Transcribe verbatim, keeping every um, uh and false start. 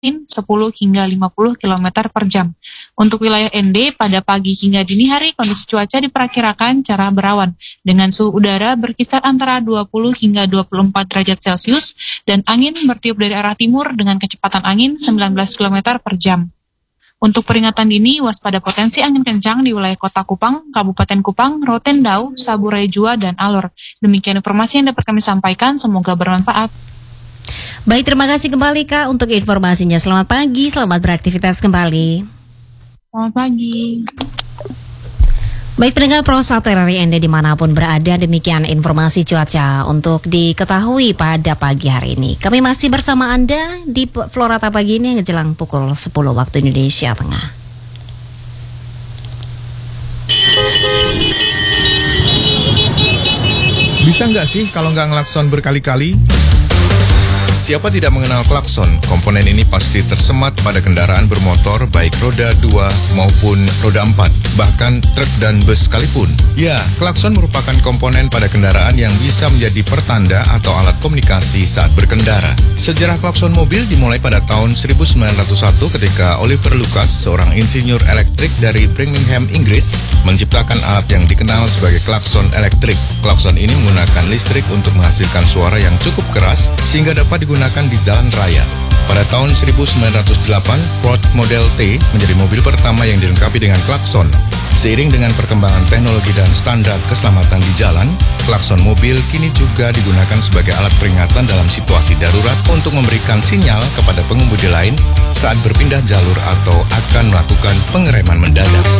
sepuluh hingga lima puluh kilometer per jam. Untuk wilayah N D, pada pagi hingga dini hari kondisi cuaca diperkirakan cerah berawan dengan suhu udara berkisar antara dua puluh hingga dua puluh empat derajat Celcius dan angin bertiup dari arah timur dengan kecepatan angin sembilan belas kilometer per jam. Untuk peringatan dini, waspada potensi angin kencang di wilayah Kota Kupang, Kabupaten Kupang, Rotendau, Saburejua, dan Alor. Demikian informasi yang dapat kami sampaikan, semoga bermanfaat. Baik, terima kasih kembali Kak untuk informasinya. Selamat pagi, selamat beraktivitas kembali. Selamat pagi. Baik pendengar Pro satu R R I Anda dimanapun berada, demikian informasi cuaca untuk diketahui pada pagi hari ini. Kami masih bersama Anda di Florata pagi ini menjelang pukul sepuluh waktu Indonesia Tengah. Bisa nggak sih kalau nggak ngelakson berkali-kali? Siapa tidak mengenal klakson? Komponen ini pasti tersemat pada kendaraan bermotor baik roda dua maupun roda empat, bahkan truk dan bus sekalipun. Ya, klakson merupakan komponen pada kendaraan yang bisa menjadi pertanda atau alat komunikasi saat berkendara. Sejarah klakson mobil dimulai pada tahun seribu sembilan ratus satu ketika Oliver Lucas, seorang insinyur elektrik dari Birmingham, Inggris, menciptakan alat yang dikenal sebagai klakson elektrik. Klakson ini menggunakan listrik untuk menghasilkan suara yang cukup keras sehingga dapat digunakan di jalan raya. Pada tahun seribu sembilan ratus delapan, Ford Model T menjadi mobil pertama yang dilengkapi dengan klakson. Seiring dengan perkembangan teknologi dan standar keselamatan di jalan, klakson mobil kini juga digunakan sebagai alat peringatan dalam situasi darurat untuk memberikan sinyal kepada pengemudi lain saat berpindah jalur atau akan melakukan pengereman mendadak.